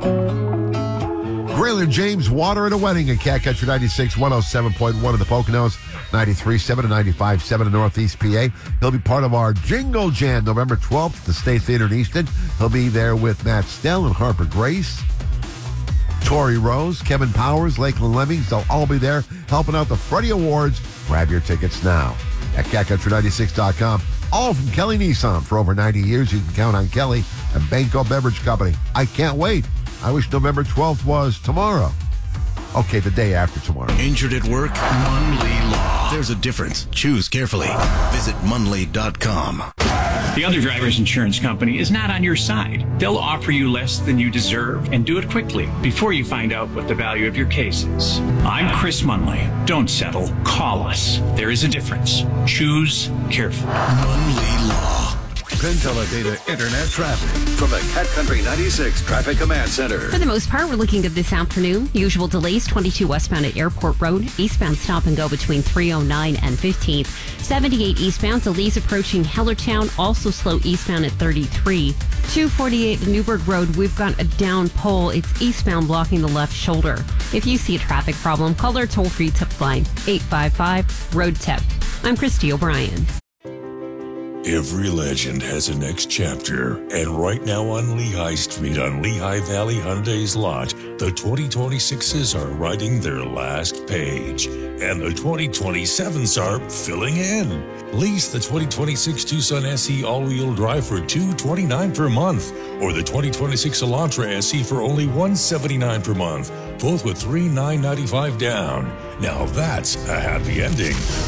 Graylin James, Water at a Wedding at Cat Country 96, 107.1 in the Poconos, 93.7 and 95.7 in Northeast PA. He'll be part of our Jingle Jam November 12th at the State Theater in Easton. He'll be there with Matt Snell and Harper Grace, Tori Rose, Kevin Powers, Lakeland Lemmings. They'll all be there helping out the Freddie Awards. Grab your tickets now at catcountry96.com. All from Kelly Nissan. For over 90 years, you can count on Kelly and Banco Beverage Company. I can't wait. I wish November 12th was tomorrow. Okay, the day after tomorrow. Injured at work? Munley Law. There's a difference. Choose carefully. Visit Munley.com. The other driver's insurance company is not on your side. They'll offer you less than you deserve and do it quickly before you find out what the value of your case is. I'm Chris Munley. Don't settle. Call us. There is a difference. Choose carefully. Munley Law. Data Internet traffic from the Cat Country 96 Traffic Command Center. For the most part, we're looking good this afternoon. Usual delays, 22 westbound at Airport Road. Eastbound stop and go between 309 and 15th. 78 eastbound, delays approaching Hellertown. Also slow eastbound at 33. 248 Newburgh Road, we've got a down pole. It's eastbound blocking the left shoulder. If you see a traffic problem, call our toll-free tip line, 855-ROAD-TIP. I'm Christy O'Brien. Every legend has a next chapter, and right now on Lehigh Street on Lehigh Valley Hyundai's lot, the 2026s are writing their last page, and the 2027s are filling in. Lease the 2026 Tucson SE all-wheel drive for $229 per month, or the 2026 Elantra SE for only $179 per month, both with $3,995 down. Now that's a happy ending.